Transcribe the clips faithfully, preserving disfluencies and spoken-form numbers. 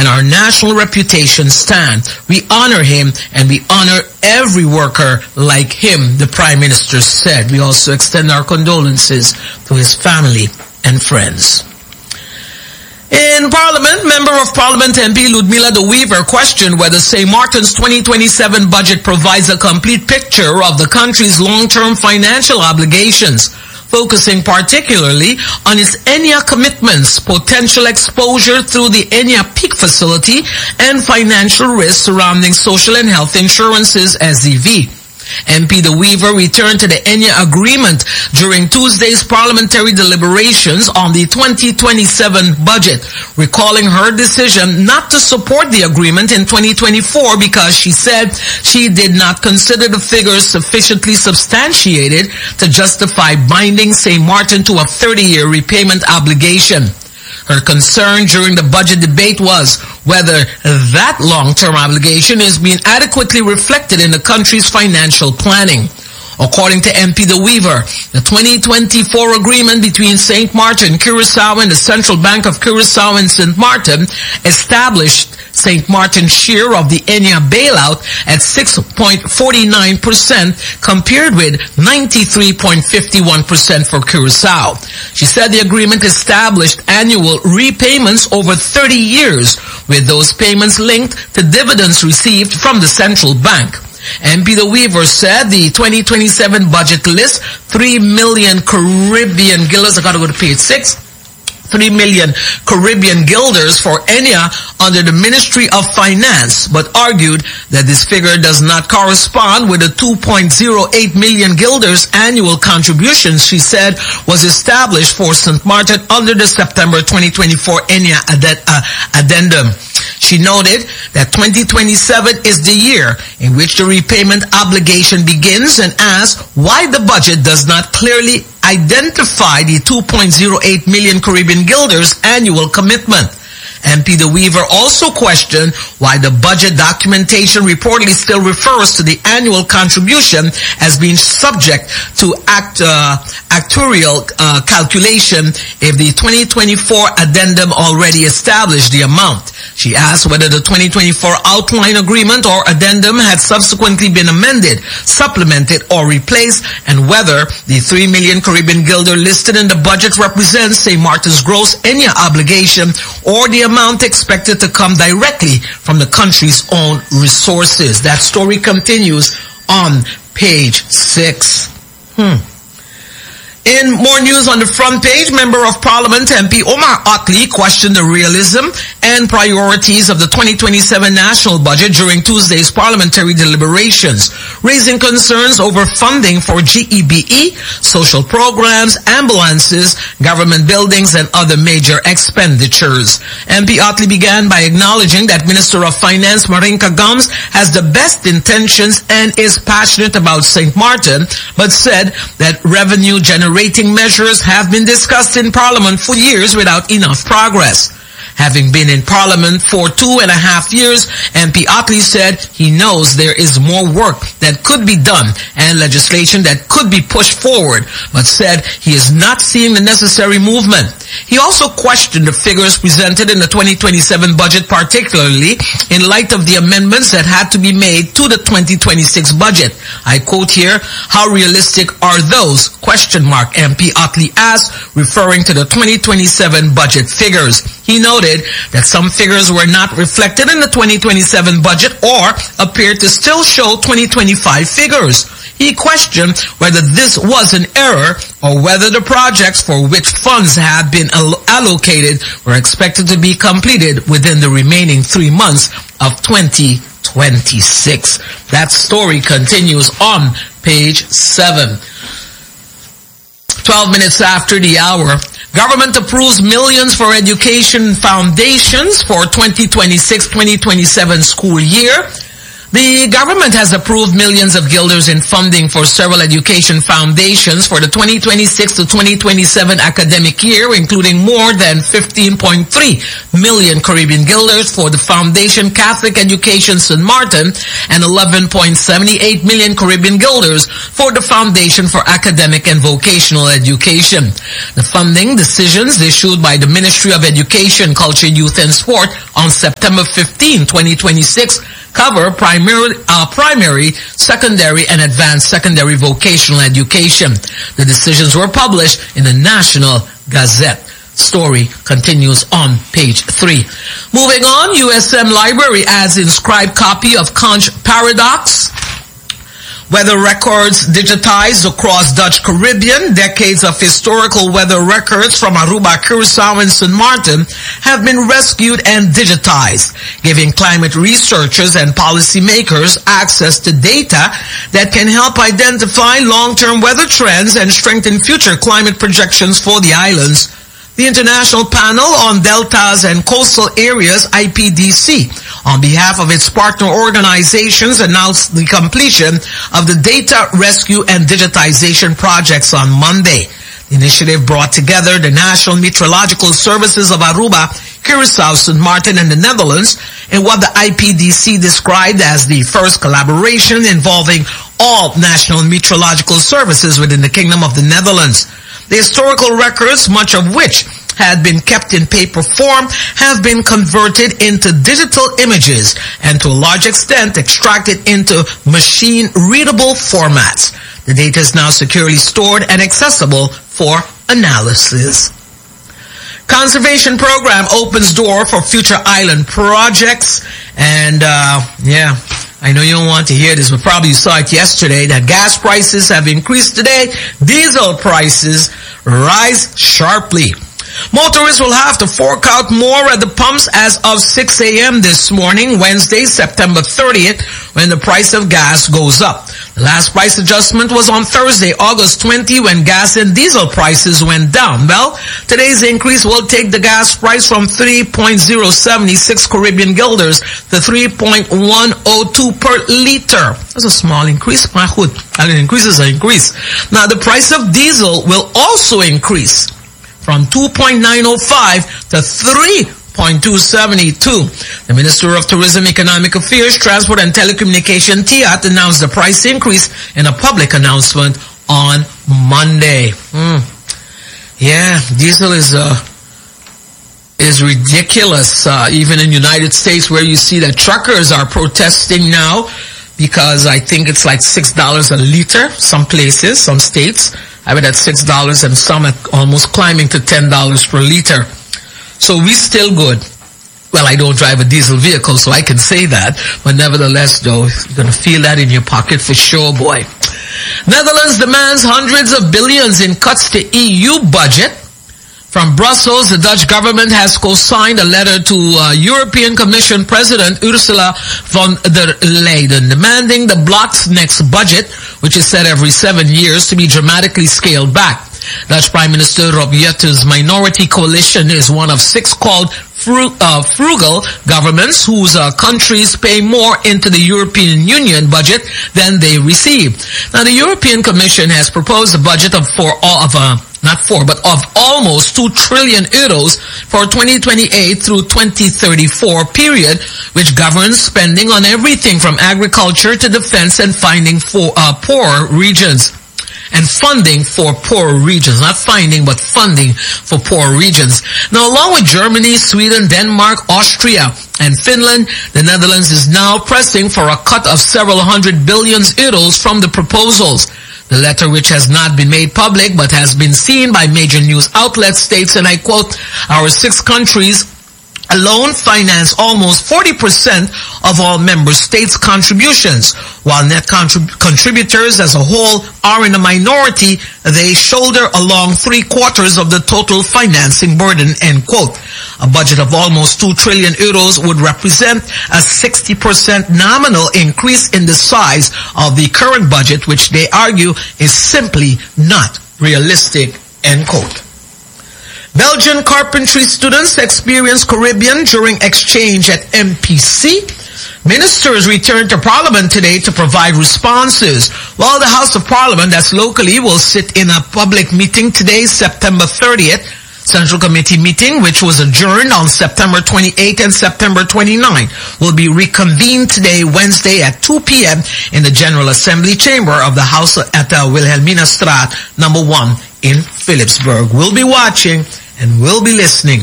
and our national reputation stand. We honor him and we honor every worker like him, the Prime Minister said. We also extend our condolences to his family and friends. In Parliament, Member of Parliament M P Ludmila De Wever questioned whether Saint Martin's twenty twenty-seven budget provides a complete picture of the country's long-term financial obligations, focusing particularly on its E N I A commitments, potential exposure through the E N I A peak facility, and financial risks surrounding social and health insurances S E V. M P De Wever returned to the E N I A agreement during Tuesday's parliamentary deliberations on the twenty twenty-seven budget, recalling her decision not to support the agreement in twenty twenty-four because she said she did not consider the figures sufficiently substantiated to justify binding Saint Martin to a thirty-year repayment obligation. Her concern during the budget debate was whether that long-term obligation is being adequately reflected in the country's financial planning. According to M P De Wever, the twenty twenty-four agreement between Saint Martin, Curaçao and the Central Bank of Curaçao and Saint Martin established Saint Martin's share of the E N I A bailout at six point four nine percent compared with ninety-three point five one percent for Curaçao. She said the agreement established annual repayments over thirty years, with those payments linked to dividends received from the central bank. M P De Wever said the twenty twenty-seven budget lists three million Caribbean guilders. I gotta go to page six. three million Caribbean guilders for E N I A under the Ministry of Finance, but argued that this figure does not correspond with the two point zero eight million guilders annual contributions she said was established for Saint Martin under the September twenty twenty-four E N I A addendum. She noted that twenty twenty-seven is the year in which the repayment obligation begins and asked why the budget does not clearly identify the two point zero eight million Caribbean guilders annual commitment. M P De Wever also questioned why the budget documentation reportedly still refers to the annual contribution as being subject to act, uh, actuarial uh, calculation if the twenty twenty-four addendum already established the amount. She asked whether the twenty twenty-four outline agreement or addendum had subsequently been amended, supplemented, or replaced, and whether the three million Caribbean guilder listed in the budget represents Saint Martin's gross E N I A obligation or the amount expected to come directly from the country's own resources. That story continues on page six. Hmm. In more news on the front page, Member of Parliament M P Omar Otley questioned the realism and priorities of the twenty twenty-seven national budget during Tuesday's parliamentary deliberations, raising concerns over funding for G E B E, social programs, ambulances, government buildings, and other major expenditures. M P Otley began by acknowledging that Minister of Finance Marinka Gomes has the best intentions and is passionate about Saint Martin, but said that revenue generation Rating measures have been discussed in Parliament for years without enough progress. Having been in Parliament for two and a half years, M P Otley said he knows there is more work that could be done and legislation that could be pushed forward, but said he is not seeing the necessary movement. He also questioned the figures presented in the twenty twenty-seven budget, particularly in light of the amendments that had to be made to the twenty twenty-six budget. I quote here, "How realistic are those?" Question mark, M P Otley asked, referring to the twenty twenty-seven budget figures. He noted that some figures were not reflected in the twenty twenty-seven budget or appeared to still show twenty twenty-five figures. He questioned whether this was an error or whether the projects for which funds had been allocated were expected to be completed within the remaining three months of twenty twenty-six. That story continues on page seven. Twelve minutes after the hour, government approves millions for education foundations for twenty twenty-six twenty twenty-seven school year. The government has approved millions of guilders in funding for several education foundations for the twenty twenty-six to twenty twenty-seven academic year, including more than fifteen point three million Caribbean guilders for the Foundation Catholic Education Saint Martin and eleven point seven eight million Caribbean guilders for the Foundation for Academic and Vocational Education. The funding decisions issued by the Ministry of Education, Culture, Youth and Sport on September fifteenth, twenty twenty-six cover primary, uh, primary, secondary, and advanced secondary vocational education. The decisions were published in the National Gazette. Story continues on page three. Moving on, U S M Library adds inscribed copy of Conch Paradox. Weather records digitized across Dutch Caribbean. Decades of historical weather records from Aruba, Curacao, and Saint Martin have been rescued and digitized, giving climate researchers and policymakers access to data that can help identify long-term weather trends and strengthen future climate projections for the islands. The International Panel on Deltas and Coastal Areas, I P D C, on behalf of its partner organizations, announced the completion of the data rescue and digitization projects on Monday. The initiative brought together the National Meteorological Services of Aruba, Curacao, Saint Martin, and the Netherlands in what the I P D C described as the first collaboration involving all national meteorological services within the Kingdom of the Netherlands. The historical records, much of which had been kept in paper form, have been converted into digital images and to a large extent extracted into machine-readable formats. The data is now securely stored and accessible for analysis. Conservation program opens door for future island projects. And, uh, yeah, I know you don't want to hear this, but probably you saw it yesterday that gas prices have increased today. Diesel prices rise sharply. Motorists will have to fork out more at the pumps as of six a.m. this morning, Wednesday, September thirtieth, when the price of gas goes up. The last price adjustment was on Thursday, August twentieth, when gas and diesel prices went down. Well, today's increase will take the gas price from three point zero seven six Caribbean guilders to three point one zero two per liter. That's a small increase, my hood. And an increase is an increase. Now, the price of diesel will also increase from two point nine zero five to three point two seven two. The Minister of Tourism, Economic Affairs, Transport and Telecommunication, T I A T, announced the price increase in a public announcement on Monday. Mm. Yeah, diesel is uh, is ridiculous. Uh, even in the United States, where you see that truckers are protesting now because I think it's like six dollars a liter. Some places, some states have it at six dollars and some at almost climbing to ten dollars per liter. So we still good. Well, I don't drive a diesel vehicle, so I can say that. But nevertheless, though, you're going to feel that in your pocket for sure, boy. Netherlands demands hundreds of billions in cuts to E U budget. From Brussels, the Dutch government has co-signed a letter to uh, European Commission President Ursula von der Leyen, demanding the bloc's next budget, which is set every seven years, to be dramatically scaled back. Dutch Prime Minister Rob Rutte's minority coalition is one of six called fru uh, frugal governments whose uh, countries pay more into the European Union budget than they receive. Now, the European Commission has proposed a budget of for all of uh, not four, but of almost two trillion euros for twenty twenty-eight through twenty thirty-four period, which governs spending on everything from agriculture to defense and finding for uh, poor regions. And funding for poor regions. Not finding, but funding for poor regions. Now, along with Germany, Sweden, Denmark, Austria, and Finland, the Netherlands is now pressing for a cut of several hundred billions euros from the proposals. The letter, which has not been made public but has been seen by major news outlets, states, and I quote, "Our six countries alone finance almost forty percent of all member states' contributions. While net contrib contributors as a whole are in a minority, they shoulder along three quarters of the total financing burden," end quote. A budget of almost two trillion euros would represent a sixty percent nominal increase in the size of the current budget, which they argue is simply not realistic, end quote. Belgian carpentry students experience Caribbean during exchange at M P C. Ministers returned to Parliament today to provide responses. While the House of Parliament, that's locally, will sit in a public meeting today, September thirtieth, Central Committee meeting, which was adjourned on September twenty-eighth and September twenty-ninth, will be reconvened today, Wednesday at two p.m. in the General Assembly chamber of the House at uh, Wilhelmina Straat, number one in Philipsburg. We'll be watching and we'll be listening.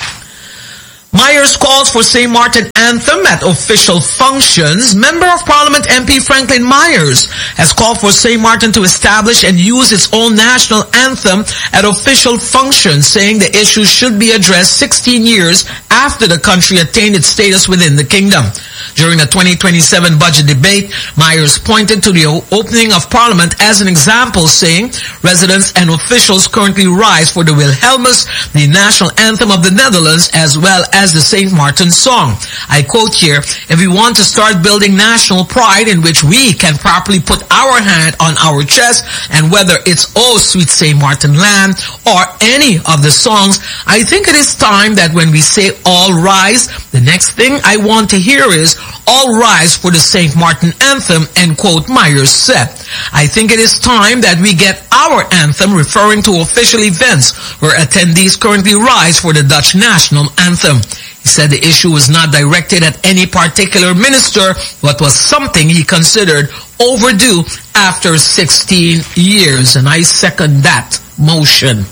Myers calls for Saint Martin anthem at official functions. Member of Parliament M P Franklin Myers has called for Saint Martin to establish and use its own national anthem at official functions, saying the issue should be addressed sixteen years after the country attained its status within the kingdom. During the twenty twenty-seven budget debate, Myers pointed to the opening of Parliament as an example, saying residents and officials currently rise for the Wilhelmus, the national anthem of the Netherlands, as well as the Saint Martin song. I quote here, "If we want to start building national pride in which we can properly put our hand on our chest, and whether it's Oh Sweet Saint Martin Land or any of the songs, I think it is time that when we say all rise, the next thing I want to hear is all rise for the Saint Martin anthem," end quote, Myers said. "I think it is time that we get our anthem," referring to official events where attendees currently rise for the Dutch national anthem. He said the issue was not directed at any particular minister, but was something he considered overdue after sixteen years. And I second that motion.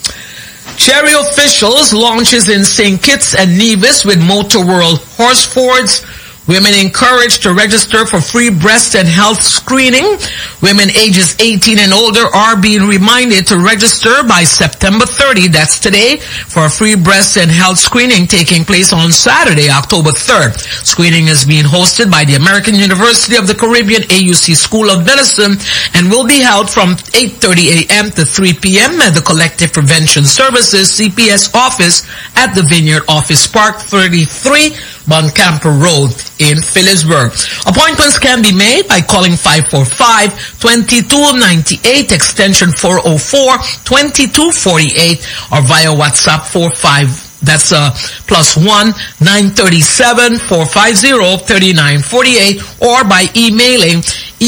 Cherry officials launches in Saint Kitts and Nevis with Motor World Horsefords. Women encouraged to register for free breast and health screening. Women ages eighteen and older are being reminded to register by September thirtieth, that's today, for a free breast and health screening taking place on Saturday, October third. Screening is being hosted by the American University of the Caribbean A U C School of Medicine and will be held from eight thirty a.m. to three p.m. at the Collective Prevention Services C P S office at the Vineyard Office Park, thirty-three Montcamper Road in Philipsburg. Appointments can be made by calling five four five, two two nine eight, extension four oh four, twenty-two forty-eight, or via WhatsApp four five, that's uh, plus one, nine three seven, four five zero, three nine four eight, or by emailing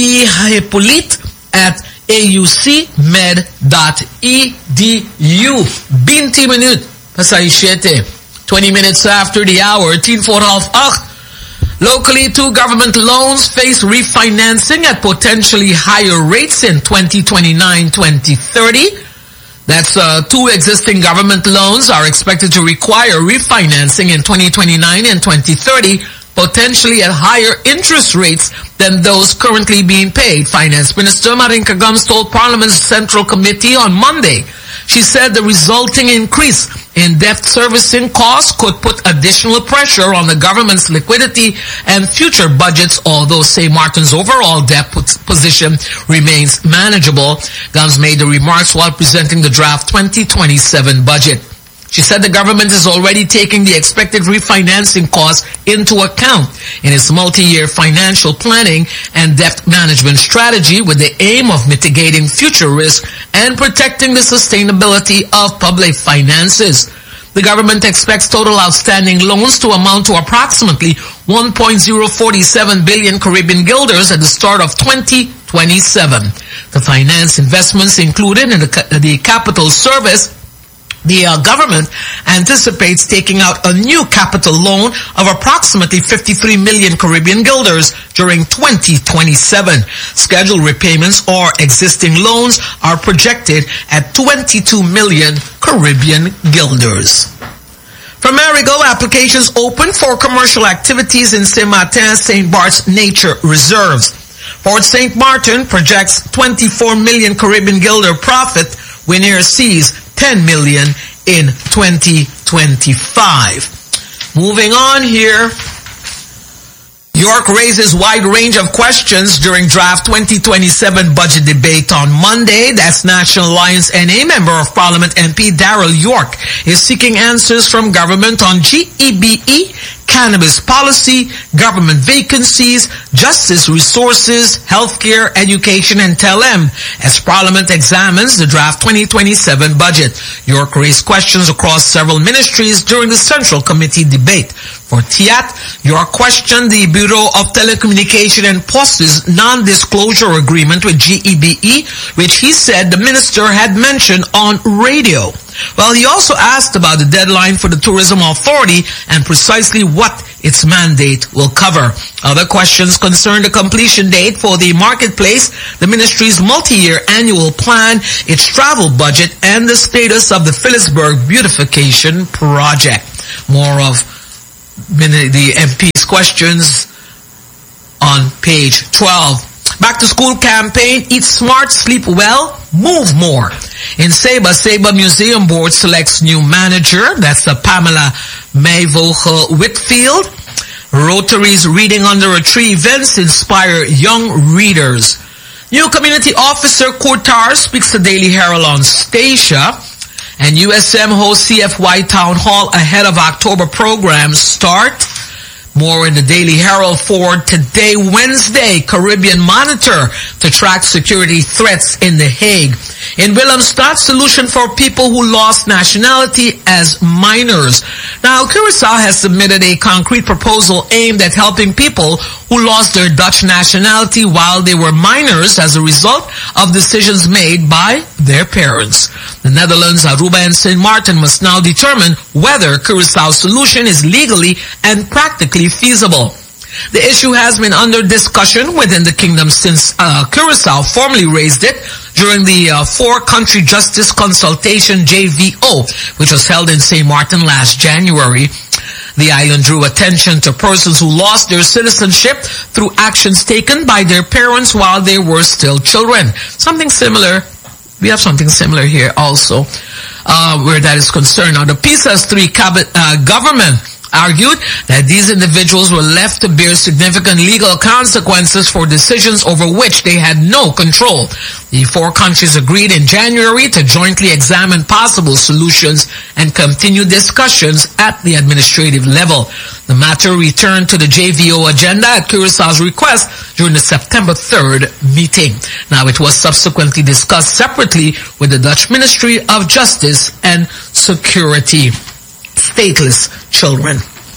ehipolite at a u c med dot e d u. Binti minute, pasay siete. twenty minutes after the hour, tien voor half acht. Locally, two government loans face refinancing at potentially higher rates in twenty twenty-nine to twenty thirty. That's uh, two existing government loans are expected to require refinancing in twenty twenty-nine and twenty thirty, potentially at higher interest rates than those currently being paid. Finance Minister Marinka Gums told Parliament's Central Committee on Monday. She said the resulting increase in debt servicing costs could put additional pressure on the government's liquidity and future budgets, although Saint Martin's overall debt position remains manageable. Gums made the remarks while presenting the draft twenty twenty-seven budget. She said the government is already taking the expected refinancing costs into account in its multi-year financial planning and debt management strategy with the aim of mitigating future risk and protecting the sustainability of public finances. The government expects total outstanding loans to amount to approximately one point zero four seven billion Caribbean guilders at the start of twenty twenty-seven. The finance investments included in the, the capital service. The uh, government anticipates taking out a new capital loan of approximately fifty-three million Caribbean guilders during twenty twenty-seven. Scheduled repayments or existing loans are projected at twenty-two million Caribbean guilders. From Marigo, applications open for commercial activities in Saint Martin, Saint Bart's nature reserves. Port Saint Martin projects twenty-four million Caribbean guilder profit. Winair sees ten million in twenty twenty-five. Moving on here. York raises wide range of questions during draft twenty twenty-seven budget debate on Monday. That's National Alliance N A Member of Parliament M P Daryl York is seeking answers from government on G E B E cannabis policy, government vacancies, justice resources, healthcare, education, and T L M as Parliament examines the draft twenty twenty-seven budget. York raised questions across several ministries during the Central Committee debate. For T I A T, York questioned the Bureau of Telecommunication and Postes non-disclosure agreement with G E B E, which he said the minister had mentioned on radio. Well, he also asked about the deadline for the Tourism Authority and precisely what its mandate will cover. Other questions concern the completion date for the marketplace, the ministry's multi-year annual plan, its travel budget, and the status of the Phillipsburg beautification project. More of the M P's questions on page twelve. Back to school campaign, eat smart, sleep well, move more. In Saba, Saba Museum Board selects new manager. That's uh, Pamela Mayvogel Whitfield. Rotary's Reading Under a Tree events inspire young readers. New community officer Courtar speaks to Daily Herald on Stacia. And U S M hosts C F Y Town Hall ahead of October program start. More in the Daily Herald for today, Wednesday. Caribbean Monitor to track security threats in The Hague. In Willemstad, solution for people who lost nationality as minors. Now, Curaçao has submitted a concrete proposal aimed at helping people who lost their Dutch nationality while they were minors as a result of decisions made by their parents. The Netherlands, Aruba, and Saint Martin must now determine whether Curaçao's solution is legally and practically feasible. The issue has been under discussion within the kingdom since uh, Curaçao formally raised it during the uh, four-country justice consultation J V O, which was held in Saint Martin last January. The island drew attention to persons who lost their citizenship through actions taken by their parents while they were still children. Something similar. We have something similar here also, uh, where that is concerned. Now, the P S A S three cabinet, uh, government argued that these individuals were left to bear significant legal consequences for decisions over which they had no control. The four countries agreed in January to jointly examine possible solutions and continue discussions at the administrative level. The matter returned to the J V O agenda at Curaçao's request during the September third meeting. Now, it was subsequently discussed separately with the Dutch Ministry of Justice and Security. Stateless children.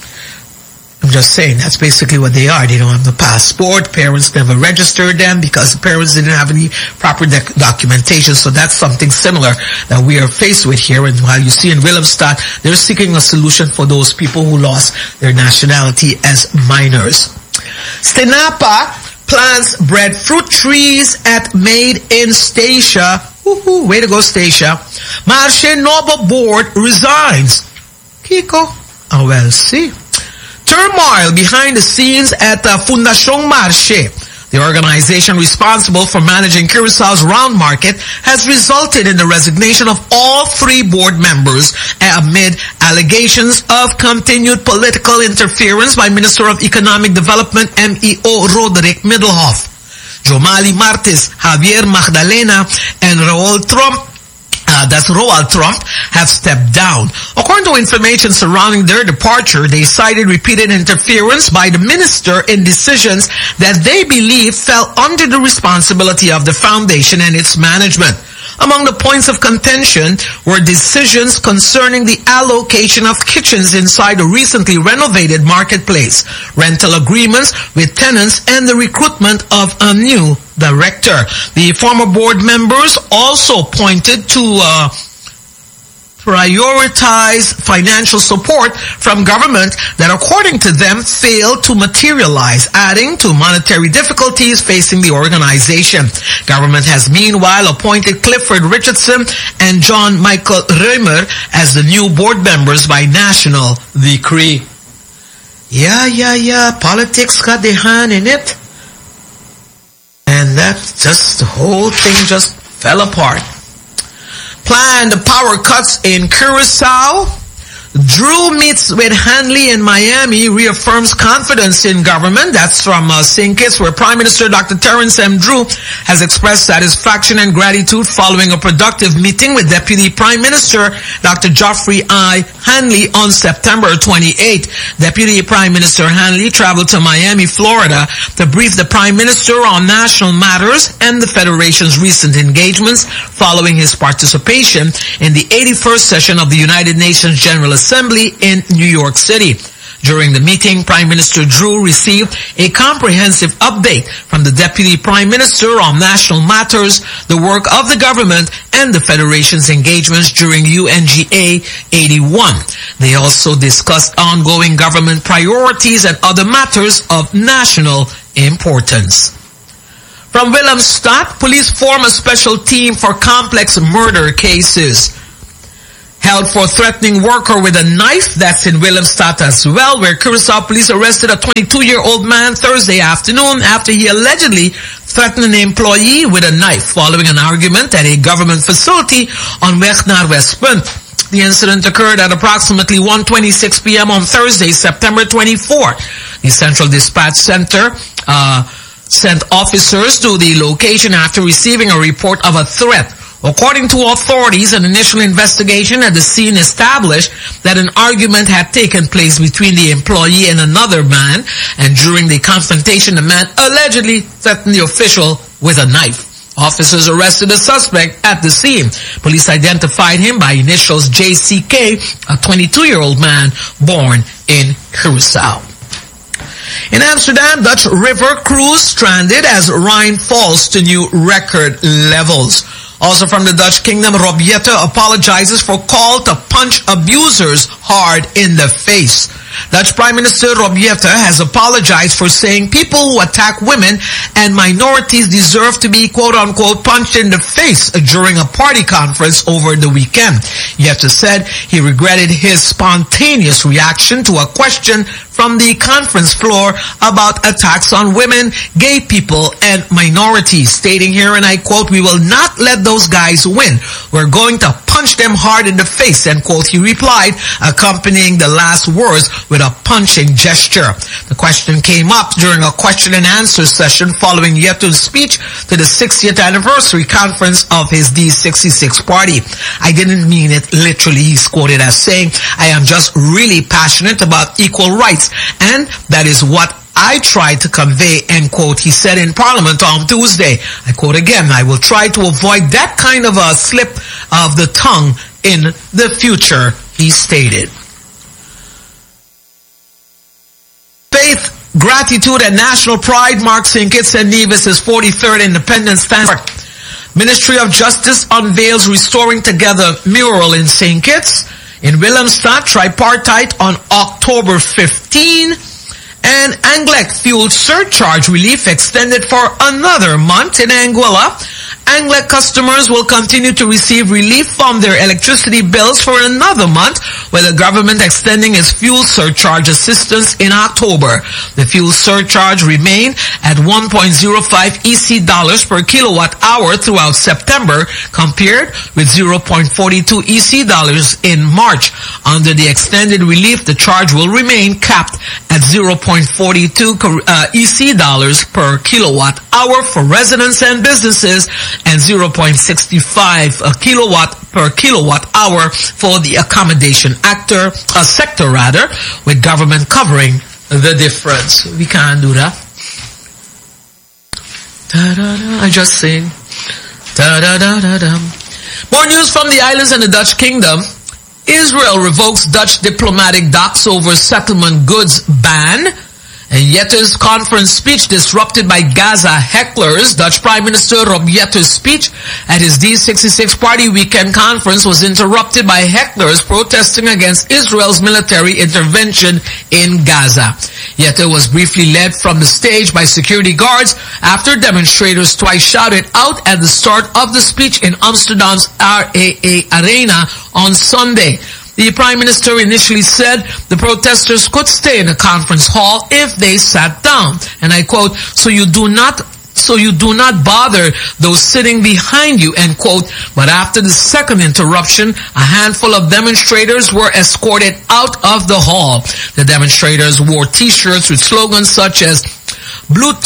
I'm just saying, that's basically what they are. They don't have the passport. Parents never registered them because the parents didn't have any proper doc- documentation. So that's something similar that we are faced with here. And while you see in Willemstad, they're seeking a solution for those people who lost their nationality as minors. Stenapa plants breadfruit trees at Made in Stacia. Woohoo, way to go, Stacia. Marché Nova board resigns. Kiko, oh well, see. Turmoil behind the scenes at uh, Fundación Marché. The organization responsible for managing Curaçao's round market has resulted in the resignation of all three board members amid allegations of continued political interference by Minister of Economic Development M E O Roderick Middelhoff. Jomali Martis, Javier Magdalena, and Raul Trump Uh, that's Roald Trump, have stepped down. According to information surrounding their departure, they cited repeated interference by the minister in decisions that they believe fell under the responsibility of the foundation and its management. Among the points of contention were decisions concerning the allocation of kitchens inside the recently renovated marketplace, rental agreements with tenants, and the recruitment of a new director. The former board members also pointed to uh, prioritize financial support from government that, according to them, failed to materialize, adding to monetary difficulties facing the organization. Government has meanwhile appointed Clifford Richardson and John Michael Reumer as the new board members by national decree. Yeah, yeah, yeah, politics got their hand in it. And that just, the whole thing just fell apart. Planned power cuts in Curaçao. Drew meets with Hanley in Miami, reaffirms confidence in government. That's from uh, Saint Kitts, where Prime Minister Doctor Terence M. Drew has expressed satisfaction and gratitude following a productive meeting with Deputy Prime Minister Doctor Geoffrey I. Hanley on September twenty-eighth. Deputy Prime Minister Hanley traveled to Miami, Florida to brief the Prime Minister on national matters and the Federation's recent engagements following his participation in the eighty-first session of the United Nations General Assembly in New York City. During the meeting, Prime Minister Drew received a comprehensive update from the Deputy Prime Minister on national matters, the work of the government, and the Federation's engagements during U N G A eighty-one. They also discussed ongoing government priorities and other matters of national importance. From Willemstad, police form a special team for complex murder cases. Held for threatening worker with a knife, that's in Willemstad as well, where Curaçao police arrested a twenty-two-year-old man Thursday afternoon after he allegedly threatened an employee with a knife following an argument at a government facility on Weg naar Westpunt. The incident occurred at approximately one twenty-six p.m. on Thursday, September twenty-fourth. The Central Dispatch Center uh, sent officers to the location after receiving a report of a threat. According to authorities, an initial investigation at the scene established that an argument had taken place between the employee and another man, and during the confrontation, the man allegedly threatened the official with a knife. Officers arrested the suspect at the scene. Police identified him by initials J C K, a twenty-two-year-old man born in Curaçao. In Amsterdam, Dutch river cruise stranded as Rhine falls to new record levels. Also from the Dutch Kingdom, Rob Jetten apologizes for call to punch abusers hard in the face. Dutch Prime Minister Rob Jetten has apologized for saying people who attack women and minorities deserve to be quote-unquote punched in the face during a party conference over the weekend. Jetten said he regretted his spontaneous reaction to a question from the conference floor about attacks on women, gay people, and minorities, stating here, and I quote, "We will not let those guys win. We're going to punch them hard in the face," end quote, he replied, accompanying the last words with a punching gesture. The question came up during a question and answer session following Jetten's speech to the sixtieth anniversary conference of his D sixty-six party. "I didn't mean it literally," he's quoted as saying, "I am just really passionate about equal rights, and that is what I tried to convey," end quote, he said in Parliament on Tuesday. I quote again, "I will try to avoid that kind of a slip of the tongue in the future," he stated. Faith, gratitude, and national pride mark Saint Kitts and Nevis' forty-third Independence Standard. Ministry of Justice unveils Restoring Together mural in Saint Kitts. In Willemstad, tripartite on October fifteenth. And Anglec fuel surcharge relief extended for another month in Anguilla. Anglec customers will continue to receive relief on their electricity bills for another month, with the government extending its fuel surcharge assistance in October. The fuel surcharge remained at one point zero five E C dollars per kilowatt hour throughout September, compared with zero point four two E C dollars in March. Under the extended relief, the charge will remain capped at zero point four two uh, E C dollars per kilowatt hour for residents and businesses, and zero point six five a kilowatt per kilowatt hour for the accommodation actor, a sector rather, with government covering the difference. We can't do that. Da-da-da, I just sing. Da-da-da-da-da. More news from the islands and the Dutch Kingdom. Israel revokes Dutch diplomatic docks over settlement goods ban. And Jetten's conference speech disrupted by Gaza hecklers. Dutch Prime Minister Rob Jetten's speech at his D sixty-six party weekend conference was interrupted by hecklers protesting against Israel's military intervention in Gaza. Jetten was briefly led from the stage by security guards after demonstrators twice shouted out at the start of the speech in Amsterdam's R A A Arena on Sunday. The Prime Minister initially said the protesters could stay in the conference hall if they sat down. And I quote, "So you do not so you do not bother those sitting behind you, end quote. But after the second interruption, a handful of demonstrators were escorted out of the hall. The demonstrators wore t-shirts with slogans such as Blut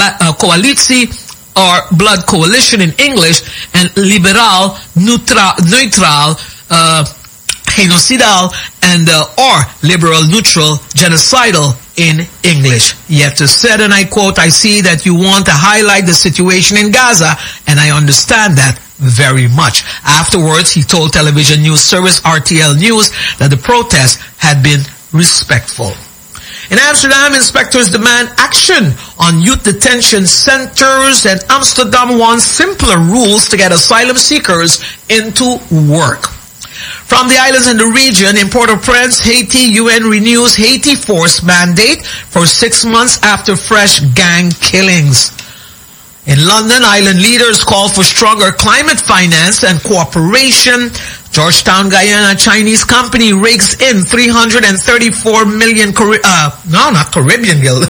Koalitie, or Blood Coalition in English, and Liberal, Neutral, neutral uh, Genocidal, and uh, or Liberal, Neutral, Genocidal in English. Yet to said, and I quote, I see that you want to highlight the situation in Gaza, and I understand that very much. Afterwards, he told television news service R T L News that the protest had been respectful. In Amsterdam, inspectors demand action on youth detention centers, and Amsterdam wants simpler rules to get asylum seekers into work. From the islands in the region, in Port-au-Prince, Haiti, U N renews Haiti force mandate for six months after fresh gang killings. In London, island leaders call for stronger climate finance and cooperation. Georgetown, Guyana, Chinese company rakes in three hundred thirty-four million, uh, no, not Caribbean guilders,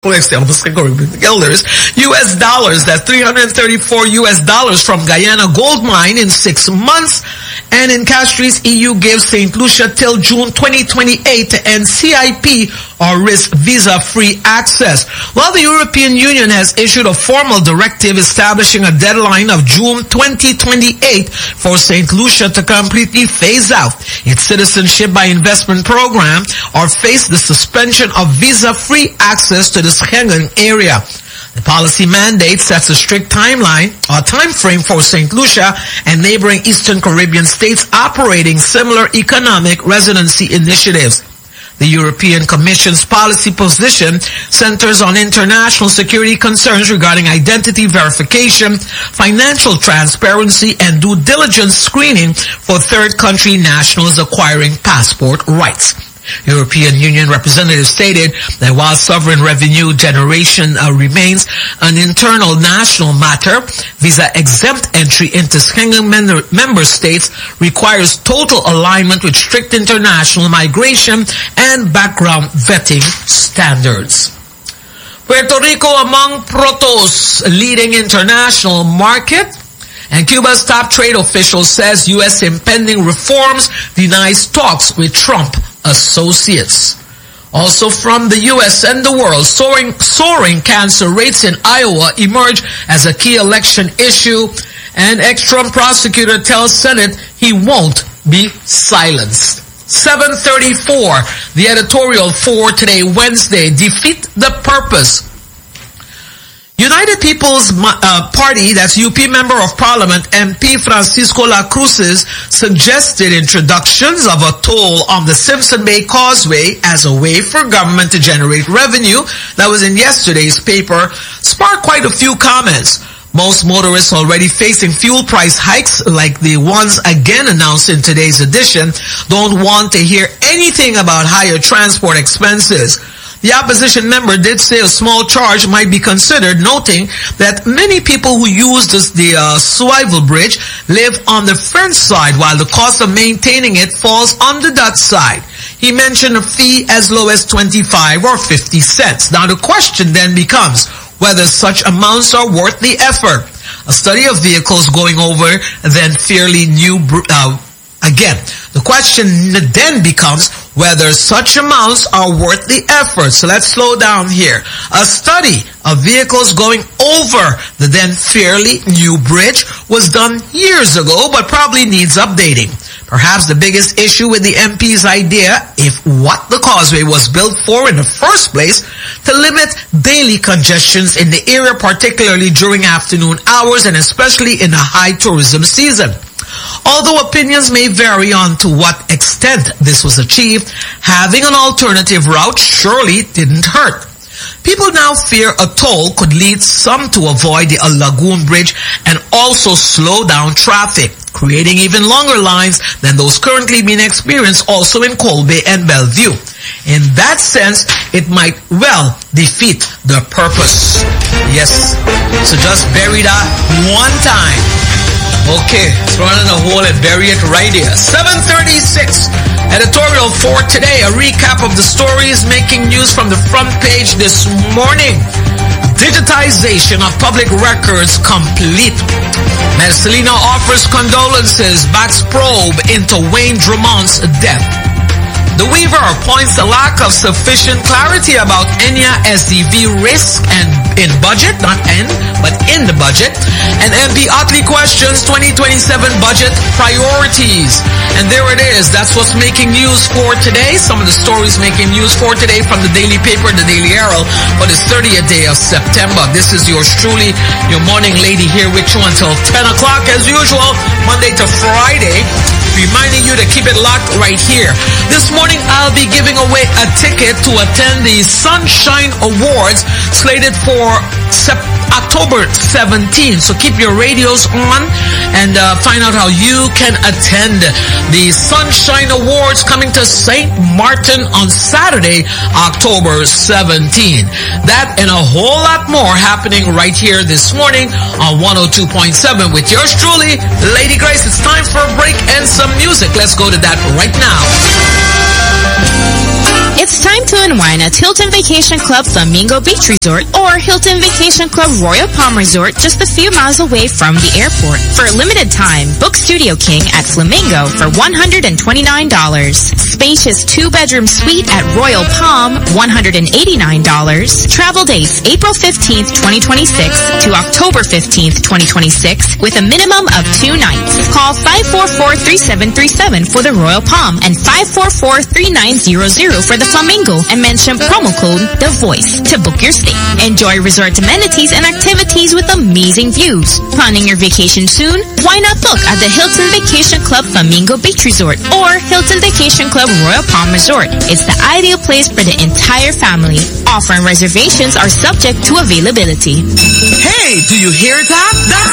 guilders, U S dollars. That's three hundred thirty-four U S dollars from Guyana gold mine in six months. And in Castries, E U gives Saint Lucia till June twenty twenty-eight to end C I P or risk visa-free access. While the European Union has issued a formal directive establishing a deadline of June twenty twenty-eight for Saint Lucia to completely phase out its citizenship by investment program or face the suspension of visa-free access to the Schengen area. The policy mandate sets a strict timeline or time frame for Saint Lucia and neighboring Eastern Caribbean states operating similar economic residency initiatives. The European Commission's policy position centers on international security concerns regarding identity verification, financial transparency, and due diligence screening for third country nationals acquiring passport rights. European Union representatives stated that while sovereign revenue generation uh, remains an internal national matter, visa-exempt entry into Schengen member, member states requires total alignment with strict international migration and background vetting standards. Puerto Rico among Protos leading international market. And Cuba's top trade official says U S impending reforms denies talks with Trump associates. Also from the U S and the world, soaring, soaring cancer rates in Iowa emerge as a key election issue, and ex-Trump prosecutor tells Senate he won't be silenced. seven thirty-four, the editorial for today, Wednesday, Defeat the Purpose. United People's uh, Party, that's U P Member of Parliament M P Francisco La Cruz's suggested introductions of a toll on the Simpson Bay Causeway as a way for government to generate revenue that was in yesterday's paper sparked quite a few comments. Most motorists already facing fuel price hikes like the ones again announced in today's edition don't want to hear anything about higher transport expenses. The opposition member did say a small charge might be considered, noting that many people who use this, the uh, Swivel Bridge live on the French side, while the cost of maintaining it falls on the Dutch side. He mentioned a fee as low as twenty-five or fifty cents. Now the question then becomes whether such amounts are worth the effort. A study of vehicles going over then fairly new... Uh, Again, the question then becomes whether such amounts are worth the effort. So let's slow down here. A study of vehicles going over the then fairly new bridge was done years ago, but probably needs updating. Perhaps the biggest issue with the M P's idea, if what the causeway was built for in the first place, to limit daily congestions in the area, particularly during afternoon hours and especially in the high tourism season. Although opinions may vary on to what extent this was achieved, having an alternative route surely didn't hurt. People now fear a toll could lead some to avoid the Lagoon Bridge and also slow down traffic, creating even longer lines than those currently being experienced also in Colby and Bellevue. In that sense, it might well defeat the purpose. Yes, so just bury that one time. Okay, throw it in a hole and bury it right here. seven thirty-six, editorial for today. A recap of the stories making news from the front page this morning. Digitization of public records complete. Marcelino offers condolences, backs probe into Wayne Drummond's death. The Weaver points the lack of sufficient clarity about Enya S D V risk and in budget, not N, but in the budget. And M P Utley questions twenty twenty-seven budget priorities. And there it is. That's what's making news for today. Some of the stories making news for today from the daily paper, the Daily Herald, for this thirtieth day of September. This is yours truly, your morning lady, here with you until ten o'clock as usual, Monday to Friday. Reminding you to keep it locked right here. This morning, I'll be giving away a ticket to attend the Sunshine Awards slated for September. October seventeenth. So keep your radios on and uh, find out how you can attend the Sunshine Awards coming to Saint Martin on Saturday, October seventeenth. That and a whole lot more happening right here this morning on one oh two point seven with yours truly, Lady Grace. It's time for a break and some music. Let's go to that right now. It's time to unwind at Hilton Vacation Club Flamingo Beach Resort or Hilton Vacation Club Royal Palm Resort, just a few miles away from the airport. For a limited time, book Studio King at Flamingo for one hundred twenty-nine dollars. Spacious two-bedroom suite at Royal Palm, one hundred eighty-nine dollars. Travel dates April fifteenth, twenty twenty-six to October fifteenth, twenty twenty-six with a minimum of two nights. Call five four four, three seven three seven for the Royal Palm and five four four, three nine zero zero for the Flamingo and mention promo code The Voice to book your stay. Enjoy resort amenities and activities with amazing views. Planning your vacation soon? Why not book at the Hilton Vacation Club Flamingo Beach Resort or Hilton Vacation Club Royal Palm Resort. It's the ideal place for the entire family. Offer and reservations are subject to availability. Hey, do you hear that? That